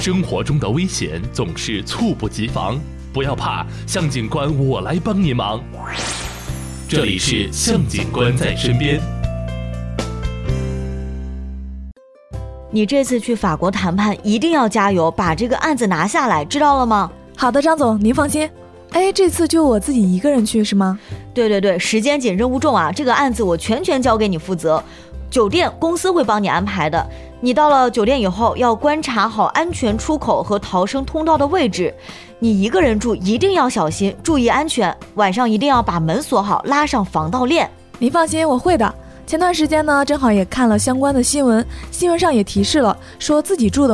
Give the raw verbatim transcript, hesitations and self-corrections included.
生活中的危险总是猝不及防，不要怕，向警官我来帮您忙。这里是向警官在身边。 你这次去法国谈判一定要加油，把这个案子拿下来，知道了吗？ 好的，张总，您放心。哎，这次就我自己一个人去是吗？ 对对对，时间紧，任务重啊，这个案子我全权交给你负责。酒店公司会帮你安排的，你到了酒店以后要观察好安全出口和逃生通道的位置。你一个人住一定要小心，注意安全，晚上一定要把门锁好，拉上防盗链。 您放心，我会的。前段时间呢，正好也看了相关的新闻，新闻上也提示了，说自己住的